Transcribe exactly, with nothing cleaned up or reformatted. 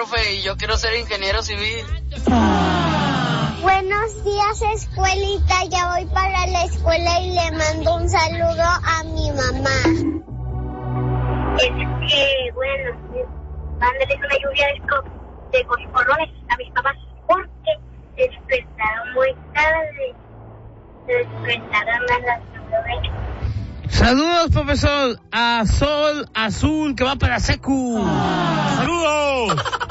profe, y yo quiero ser ingeniero civil. Buenos días, escuelita. Ya voy para la escuela y le mando un saludo a mi mamá. Es que, bueno, mándeles una lluvia de, co- de coscorrones a mis papás porque se despertaron muy tarde. Se despertaron a las nueve. Saludos, profesor, a Sol Azul, que va para Secu. ¡Saludos!